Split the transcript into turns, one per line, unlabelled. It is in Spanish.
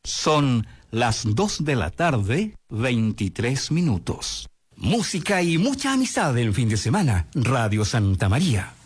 Son las 2 de la tarde, 23 minutos. Música y mucha amistad el fin de semana. Radio Santa María.